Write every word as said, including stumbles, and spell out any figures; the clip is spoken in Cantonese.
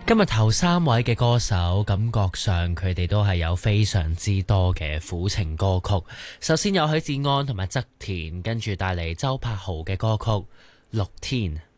今日頭三位嘅歌手，感覺上佢哋都係有非常之多嘅苦情歌曲。首先有許志安同埋側田，跟住帶嚟周柏豪嘅歌曲《六天》。